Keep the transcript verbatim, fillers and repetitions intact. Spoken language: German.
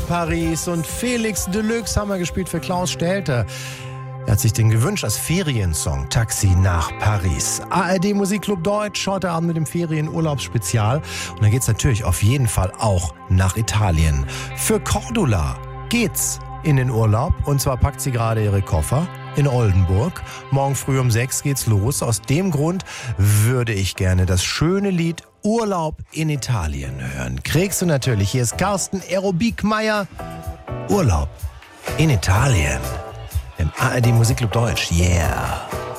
Paris und Felix Deluxe haben wir gespielt für Klaus Stelter. Er hat sich den gewünscht als Feriensong Taxi nach Paris. A R D Musikclub Deutsch, heute Abend mit dem Ferienurlaubsspezial. Und da geht's natürlich auf jeden Fall auch nach Italien. Für Cordula geht's in den Urlaub und zwar packt sie gerade ihre Koffer in Oldenburg. Morgen früh um sechs geht's los. Aus dem Grund würde ich gerne das schöne Lied Urlaub in Italien hören. Kriegst du natürlich. Hier ist Carsten Aerobikmeier. Urlaub in Italien. Im A R D Musikclub Deutsch. Yeah.